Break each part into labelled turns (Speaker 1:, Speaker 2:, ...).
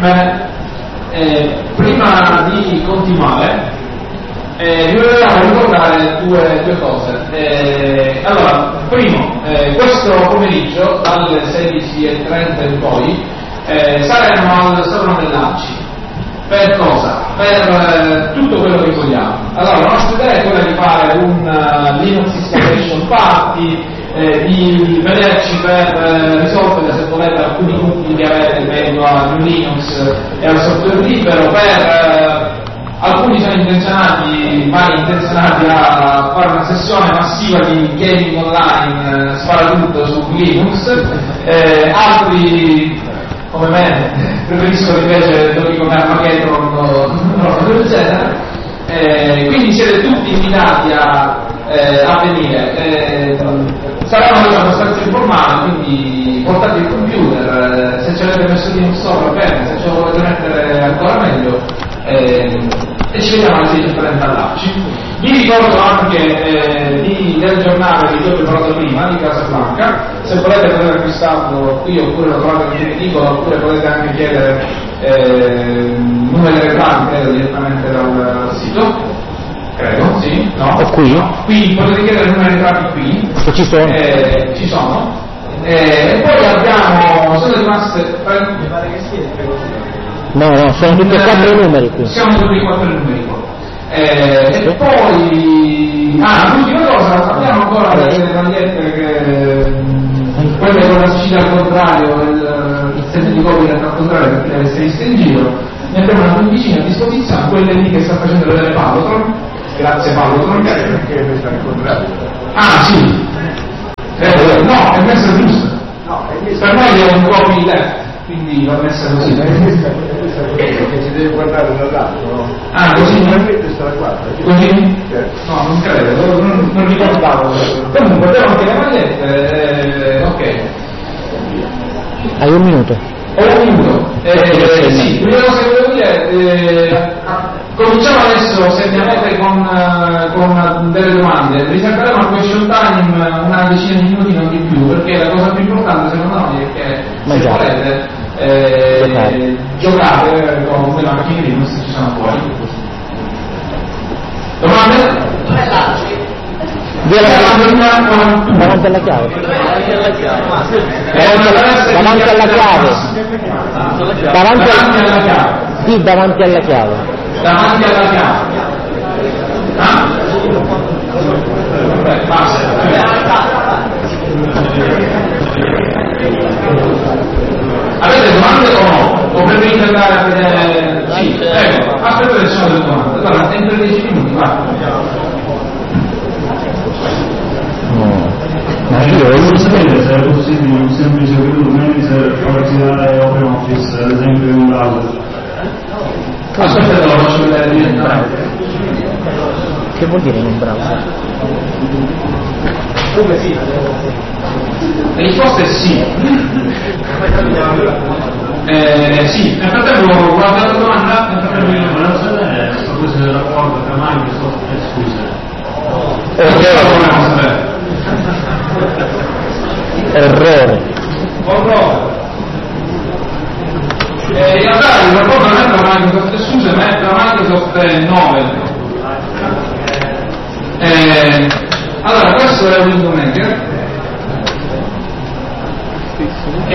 Speaker 1: Bene, prima di continuare vi volevo ricordare due cose. Allora, primo, questo pomeriggio dalle 16:30 in poi saremo al Salone dell'Arci. Per cosa? Per tutto quello che vogliamo. Allora, la nostra idea è quella di fare un Linux Installation Party, di vederci per risolvere, se volete, alcuni punti che avete in merito a Linux e al software libero. Per alcuni sono intenzionati a fare una sessione massiva di gaming online, sparatutto su Linux, altri come me preferiscono invece giochi come Armageddon o roba del genere. Quindi siete tutti invitati a venire. Sarà una cosa abbastanza informale, quindi portate il computer, se ce l'avete messo Linux sopra bene, se ce lo volete mettere ancora meglio, e ci vediamo alle 16:30 all'Arci. Vi ricordo anche del giornale che vi ho preparato prima, di Casablanca. Se volete potete acquistarlo qui, oppure lo trovate in edicola, oppure potete anche chiedere numeri reclami, credo, direttamente dal sito. Credo, sì, no?
Speaker 2: O qui?
Speaker 1: No. Qui potete chiedere numeri reclami qui.
Speaker 2: Che ci sono?
Speaker 1: Ci sono. E poi sono rimaste.
Speaker 2: Mi pare che no, sono tutti e 4 numeri qui.
Speaker 1: Siamo tutti e 4 numeri qua. E poi l'ultima cosa, abbiamo ancora delle magliette quelle con la scia al contrario, il segno di copia al contrario, perché le avesse viste in giro. Ne abbiamo una quindicina a disposizione, quelle lì che sta facendo vedere Palotron. Grazie Palotron.
Speaker 3: Perché questa al contrario?
Speaker 1: Sì. No, è messa giusta. No, per noi è un copy left, quindi va messa così.
Speaker 3: Perché si deve guardare dall'alto, no?
Speaker 1: Così?
Speaker 3: Questa la guarda.
Speaker 1: Così? No, non credo, non ricordavo. Comunque abbiamo anche le magliette, ok.
Speaker 2: Hai un minuto.
Speaker 1: Ho un minuto. Sì, l'unica cosa che volevo dire, cominciamo adesso, se ne avete con delle domande. Riserveremo al question time una decina di minuti, non di più, perché la cosa più importante secondo noi è che se volete giocare con le macchine Linux che ci sono fuori. Domande?
Speaker 2: Davanti alla chiave. Davanti alla chiave. Davanti alla chiave. Sì, davanti alla chiave.
Speaker 1: Davanti alla chiave. Basta. Avete domande o no? O preferite andare a vedere? Sì, prego, aspetta che ci sono delle domande. Guarda, entro 10 minuti, va.
Speaker 2: Ma io
Speaker 4: voglio sapere se è possibile un semplice manager utilizzare OpenOffice, ad esempio in un browser.
Speaker 1: Aspetta che lo faccio vedere direttamente.
Speaker 2: Che vuol dire in un browser?
Speaker 1: Come sì? La risposta è sì. Sì, nel frattempo guarda la domanda, nel frattempo io
Speaker 4: volevo sapere questo del rapporto tra Microsoft e SUSE.
Speaker 2: Errore.
Speaker 1: In realtà il rapporto non è tra Microsoft e SUSE, ma è tra Microsoft e Novell. Allora, questo è Window Maker. Ok?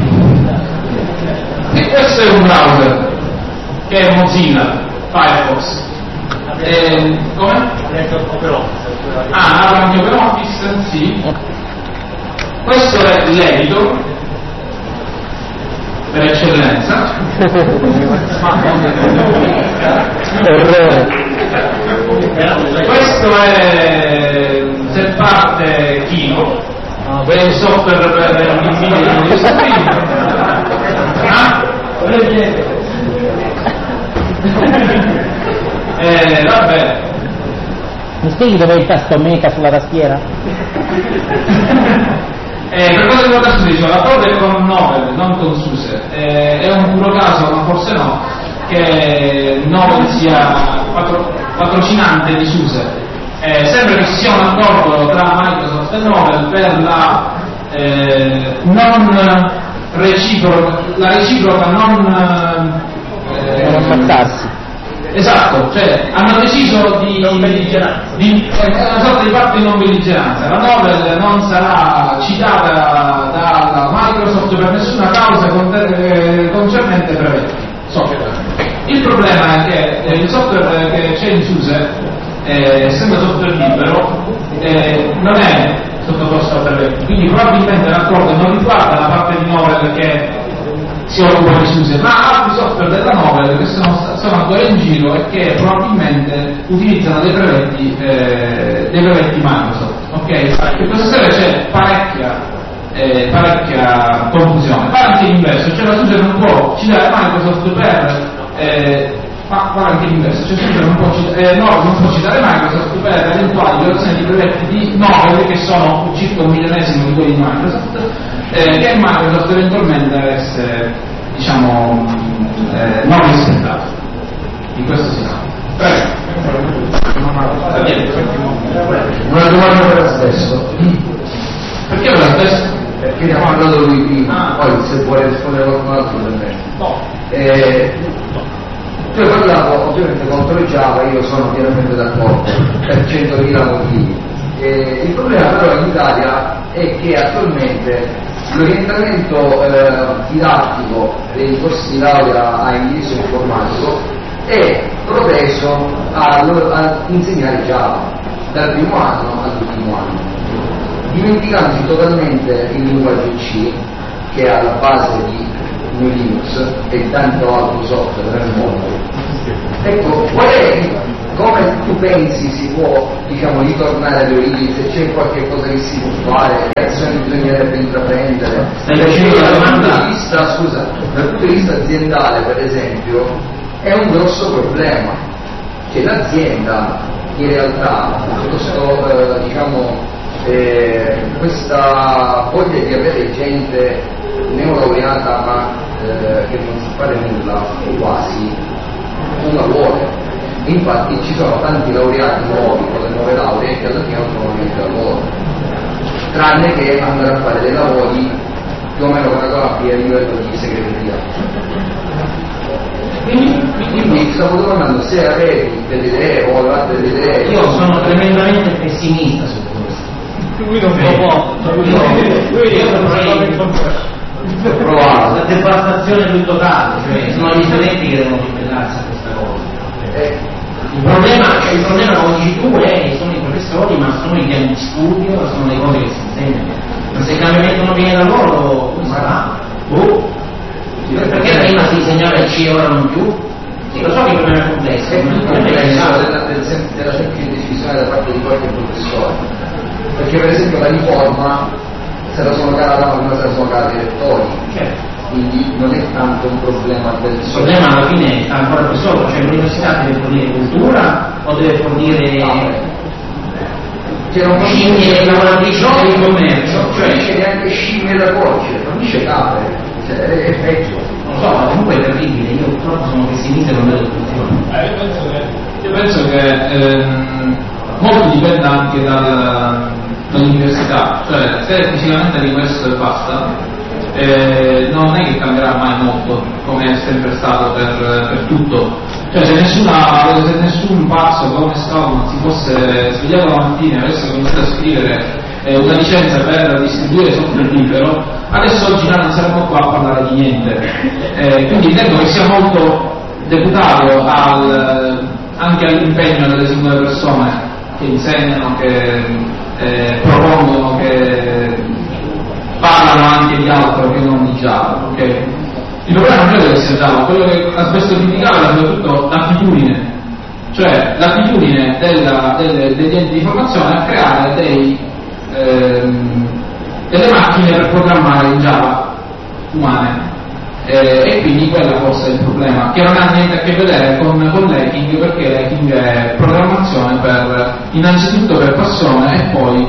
Speaker 1: E questo è un browser che è Mozilla Firefox. Come? Apre anche OpenOffice, sì. Questo è l'editor per eccellenza.
Speaker 2: Errore.
Speaker 1: Questo è se parte Kino, è il software per l'invio di streaming. Vabbè.
Speaker 2: Mi spieghi dov'è il tasto meta sulla tastiera?
Speaker 1: Per cosa riguarda SUSE, la cosa è con Novell, non con SUSE. È un puro caso, ma forse no, che Novell sia patrocinante di SUSE. Sembra che ci sia un accordo tra Microsoft e Novell per la non la reciproca non
Speaker 2: ammazzarsi.
Speaker 1: Esatto, cioè hanno deciso di una sorta di patto di non belligeranza. La Nobel non sarà citata dalla Microsoft per nessuna causa concernente brevetti software. Il problema è che il software che c'è in SUSE, essendo software libero, non è sottoposto a brevetti, quindi probabilmente l'accordo non riguarda la parte di Nobel che si occupa di SUSE, ma altri software della Nobel che sono ancora in giro e che probabilmente utilizzano dei brevetti Microsoft. Ok? In questa storia c'è parecchia confusione. Va anche l'inverso, cioè la SUSE non può citare Microsoft ma anche l'inverso, cioè SUSE non può citare Microsoft per eventuali violazioni di brevetti di Nobel che sono circa 1/1000 di quelli di Microsoft, che Microsoft eventualmente avesse, diciamo, non rispettato. In questo si sa. Prego.
Speaker 3: Una domanda per lo stesso.
Speaker 1: Perché per lo stesso?
Speaker 3: Perché ne ha parlato lui prima, poi se vuole rispondere qualcun altro per me. Io parlavo ovviamente contro il Java, io sono pienamente d'accordo per 100.000 motivi. Il problema però in Italia è che attualmente l'orientamento didattico dei corsi di laurea a indirizzo informatico è proteso a insegnare Java dal primo anno all'ultimo anno, dimenticandosi totalmente il linguaggio C, che è alla base di Linux e tanto altro software nel mondo. Ecco, come tu pensi si può, diciamo, ritornare alle origini, se c'è qualche cosa che si può fare, che azioni bisognerebbe intraprendere? Dal punto di vista aziendale, per esempio, è un grosso problema, che l'azienda in realtà questa voglia di avere gente neolaureata ma che non sa fare nulla o quasi non la vuole. Infatti ci sono tanti laureati nuovi con le nuove lauree che alla fine non sono niente da lavoro, tranne che andare a fare dei lavori più o meno paragonabili a livello di segreteria. Quindi stavo domandando se avevi delle idee o avevate delle idee.
Speaker 5: Io sono tremendamente pessimista su questo.
Speaker 3: Lui non può.
Speaker 5: Io provato la devastazione più totale, cioè sono gli studenti che devono ribellarsi a questa cosa. Il problema come dici tu sono i professori, ma sono i piani di studio, sono le cose che si insegnano. Ma se il cambiamento non viene da loro, come sarà? Perché prima si insegnava il C e ora non più? Sì, lo so che il problema è complesso.
Speaker 3: È più complesso della semplice decisione da parte di qualche professore. Perché per esempio la riforma se la sono cavata ma prima se la sono cavata i rettori. Quindi non è tanto un problema del
Speaker 5: il problema alla fine sta ancora più sopra, cioè l'università deve fornire cultura o deve fornire scimmie e lavoratrici di commercio, cioè
Speaker 3: c'è neanche scimmie da cuocere, fornisce capre, cioè è peggio.
Speaker 5: Non so, ma comunque è terribile, io purtroppo sono pessimista e non vedo soluzione.
Speaker 1: Io penso che molto dipenda anche dall'università, cioè se fisicamente di questo e basta, non è che cambierà mai molto come è sempre stato per tutto. Cioè se nessun pazzo come Stallman si fosse svegliato la mattina e avesse cominciato a scrivere una licenza per distribuire software libero, adesso oggi noi non saremmo qua a parlare di niente. Quindi ritengo che sia molto deputato anche all'impegno delle singole persone che insegnano, che propongono, che parlano anche di altro che non di Java, ok? Il problema non è che sia Java, quello che ha spesso criticato è soprattutto l'attitudine, cioè l'attitudine degli enti di formazione a creare delle macchine per programmare in Java umane, e quindi quella forse è il problema, che non ha niente a che vedere con l'hacking, perché l'hacking è programmazione innanzitutto per persone e poi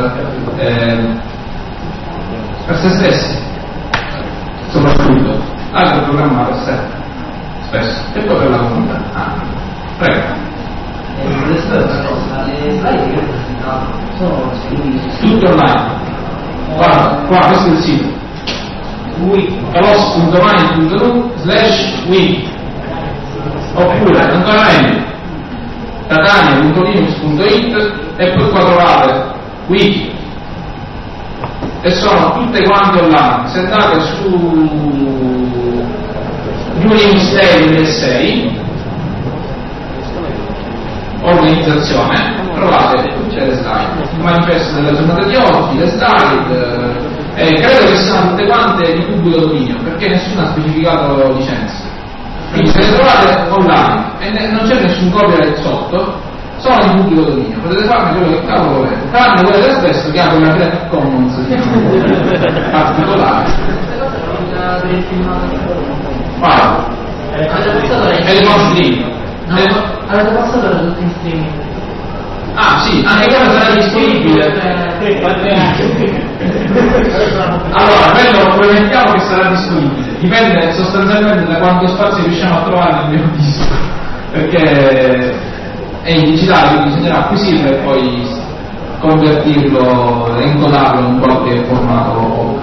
Speaker 1: per se stessi, soprattutto, altro programma per sé, spesso, e poi per la comunità. Prego.
Speaker 5: Le slide che ho presentato sono
Speaker 1: tutto online. Guarda, qua, questo è il sito. colossus.mai.nu/wiki, oppure ancora meglio catania.linux.it e poi qua trovate wiki, e sono tutte quante online. Se andate su Linux Day 2006 organizzazione, trovate tutte le slide, il manifesto della giornata di oggi, le slide, e credo che siano tutte quante di pubblico dominio, perché nessuno ha specificato licenze, quindi se le trovate online e non c'è nessun copyright sotto, sono di pubblico dominio, potete farne quello che cavolo volete, tranne quelle del testo che ha una Creative Commons particolare. E il nostro
Speaker 6: avete passato da tutti in streaming?
Speaker 1: Ah sì, anche quello sarà disponibile. Allora, quello promettiamo che sarà disponibile, dipende sostanzialmente da quanto spazio riusciamo a trovare nel mio disco, perché è in digitale, quindi bisognerà acquisirlo e poi convertirlo e incodarlo in qualche formato.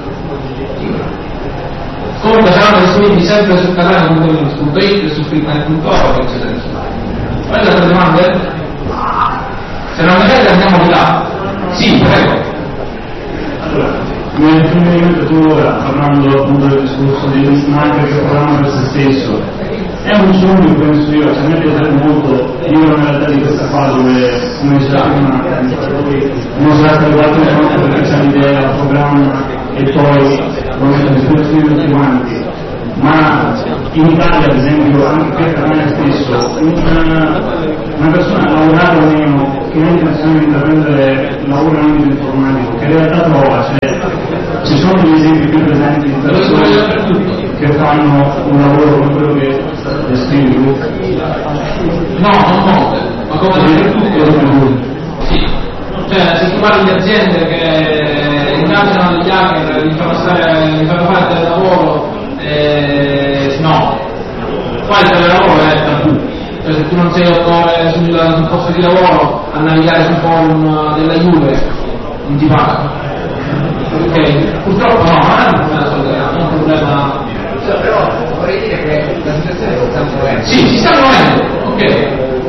Speaker 1: Comunque saranno disponibili sempre su catania.linux.it e su freeplanet.org, eccetera. Quali altre domande? Se non avete andiamo di là. Sì, prego.
Speaker 4: Allora, nel primo momento tu parlando appunto del discorso di Snyder che programma per se stesso, è un sogno, penso io, cioè a me piacerebbe molto vivere nella realtà di questa fase dove, come diceva prima, uno si tratta di qualche giorno perché c'è l'idea, il programma e poi lo metto a disposizione di tutti quanti. Ma in Italia, ad esempio, anche qui a Catania stesso, una persona ha lavorato o meno che ha intenzione di intraprendere lavoro in ambito informatico, che in realtà trova, cioè, ci sono degli esempi più presenti di persone che fanno un lavoro come quello che descrivi tu?
Speaker 1: No, non molte, ma come tutto. Sì. Cioè, se tu parli di aziende che ingaggiano degli hacker, li fanno fare del lavoro, no, qua il telelavoro è tabù, cioè se tu non sei 8 ore sul posto di lavoro a navigare sul forum della Juve non ti paga, ok? Purtroppo no, non è un problema.
Speaker 3: Però vorrei dire che la situazione si sta muovendo.
Speaker 1: Sì, si sta muovendo, ok.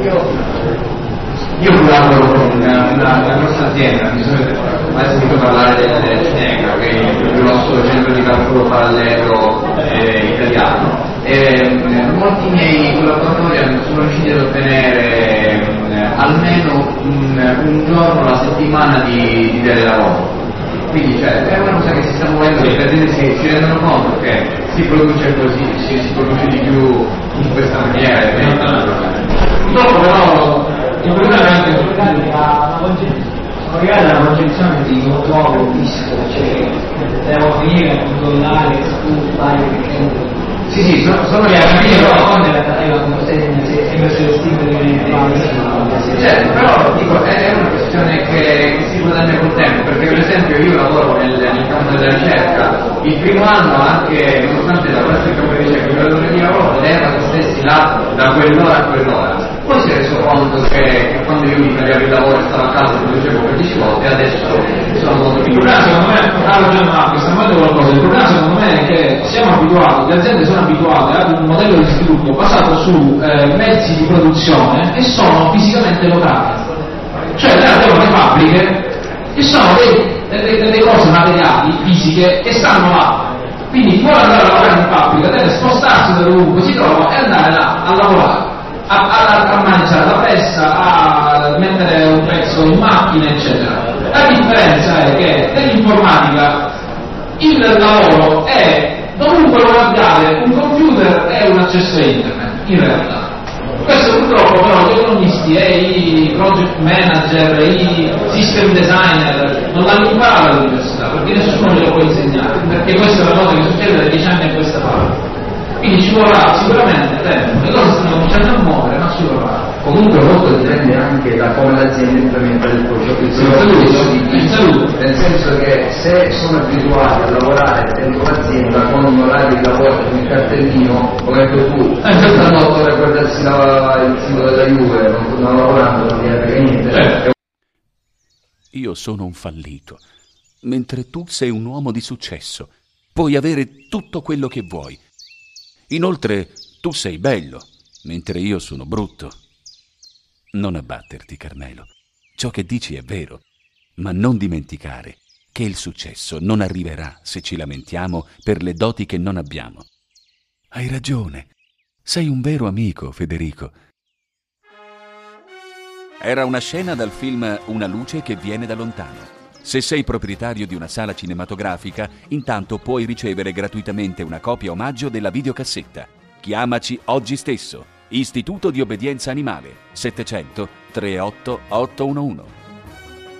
Speaker 3: Io collaboro con una grossa azienda, mi sono mai sentito parlare del Cineca, che è il più grosso centro di calcolo parallelo italiano, e molti miei collaboratori sono riusciti ad ottenere almeno un giorno alla settimana di telelavoro. Quindi è una cosa che si sta muovendo, le aziende si rendono conto che si produce così, si produce di più in questa maniera.
Speaker 1: Purtroppo però il problema è anche
Speaker 6: magari la concezione di un nuovo disco, cioè devo finire a controllare su vari weekend.
Speaker 3: Sì, sono
Speaker 6: che alla fine la consegna sempre se stile
Speaker 3: certo, però dico, è una questione che si guadagna col tempo, perché per esempio io lavoro nel campo della ricerca, il primo anno anche, nonostante la classe campo di ricerca, il datore di lavoro era che stessi là da quell'ora a quell'ora. Poi si è reso conto che quando io mi tagliavo il lavoro e stavo a casa lo facevo per 10 volte, adesso sono molto più.
Speaker 1: Il problema secondo me, il problema secondo me è che siamo abituati, le aziende sono abituate ad un modello di sviluppo basato su mezzi di produzione e sono fisicamente locali. Cioè abbiamo le fabbriche che sono delle cose materiali, fisiche, che stanno là. Quindi chi vuole andare a lavorare in fabbrica deve spostarsi da dovunque si trova e andare là a lavorare, a mangiare la pressa, a mettere un pezzo in macchina, eccetera. La differenza è che nell'informatica il lavoro è dovunque lo guardate un computer e un accesso a internet, in realtà. Questo purtroppo però gli economisti e i project manager e i system designer non l'hanno imparato all'università, perché nessuno glielo può insegnare, perché questa è una cosa che succede da 10 anni a questa parte. Quindi ci vorrà sicuramente tempo, le cose stanno cominciando a muovere, ma ci vorrà.
Speaker 3: Comunque molto dipende anche da come l'azienda implementa il salute, nel senso che se sono abituati a lavorare dentro l'azienda con un orario di lavoro con il cartellino, come hai detto tu, stanno 8 ore a guardarsi il simbolo della Juve, non lavorando, non dire niente.
Speaker 7: Io sono un fallito, mentre tu sei un uomo di successo. puoi avere tutto quello che vuoi. Inoltre, tu sei bello, mentre io sono brutto. Non abbatterti, Carmelo. Ciò che dici è vero, ma non dimenticare che il successo non arriverà se ci lamentiamo per le doti che non abbiamo. Hai ragione. Sei un vero amico, Federico. Era una scena dal film Una luce che viene da lontano. Se sei proprietario di una sala cinematografica, intanto puoi ricevere gratuitamente una copia omaggio della videocassetta. Chiamaci oggi stesso. Istituto di Obbedienza Animale 700 38 811.